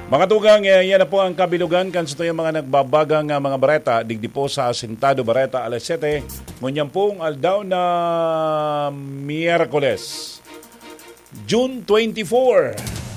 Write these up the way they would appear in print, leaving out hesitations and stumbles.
Mga tugang, yan na po ang kabilugan kan sa tuyang mga nagbabagang mga bareta, digdi po sa Asintado Bareta alas 7, ngunyan pong aldaw na Miyerkules, June 24,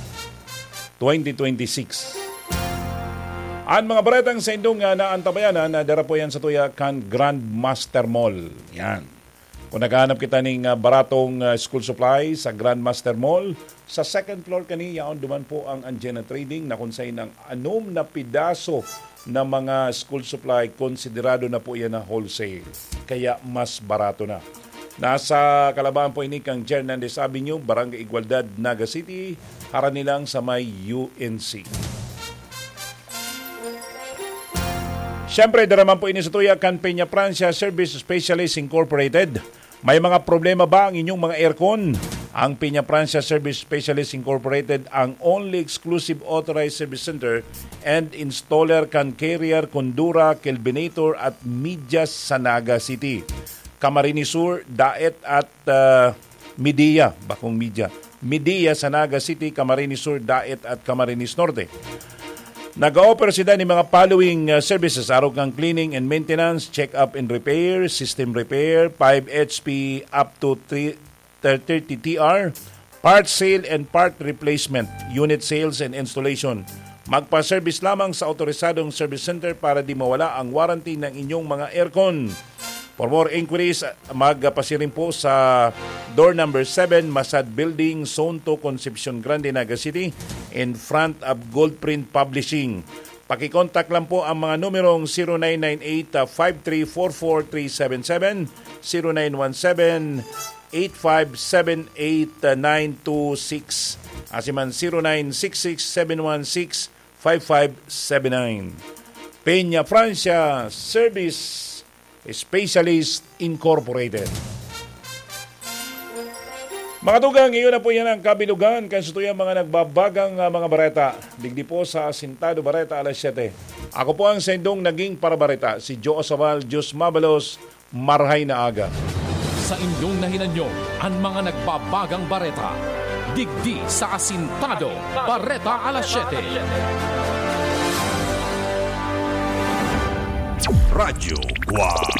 2026. Ang mga baretang sa indong naantabayanan, dara po yan sa tuya kan Grand Master Mall. Yan. Kung naghahanap kita ng baratong school supply sa Grand Master Mall, sa second floor kaniya, duman po ang Anjena Trading na kung sa'yo ng anom na pidaso na mga school supply, konsiderado na po yan na wholesale. Kaya mas barato na. Nasa Kalabahan po ini kang Hernandez Avenue, Barangay Igualdad, Naga City, haranilang sa may UNC. Siyempre, daraman po ini sa tuya kan Peña Francia Service Specialist Incorporated. May mga problema ba ang inyong mga aircon? Ang Peña Francia Service Specialist Incorporated ang only exclusive authorized service center and installer kan Carrier, Condura, Kelvinator at Medyas sa Naga City. Camarines Sur, Daet at Media, bakong Media. Media sa Naga City, Camarines Sur, Daet at Camarines Norte. Nag-offer sila ng mga following services: araw kang cleaning and maintenance, check-up and repair, system repair, 5 HP up to 30 TR, part sale and part replacement, unit sales and installation. Magpa-service lamang sa autorisadong service center para di mawala ang warranty ng inyong mga aircon. For more inquiries, magpasirin po sa door number 7, Masad Building, Zone 2, Concepcion Grande, Naga City, in front of Goldprint Publishing. Pakikontak lang po ang mga numerong 0998-5344377, 0917-8578-926, asiman 0966-716-5579. Peña Francia Service Specialist Incorporated. Mga tugang, ngayon na po yan ang kabilugan kan sa tuyang mga nagbabagang mga bareta. Digdi po sa Asintado Bareta alas 7. Ako po ang sendong naging parabareta, si Joe Osabal, Diyos Mabalos, Marhay na Aga. Sa inyong nahinanyo, ang mga nagbabagang bareta. Digdi sa Asintado Bareta alas 7. Radyo Guam.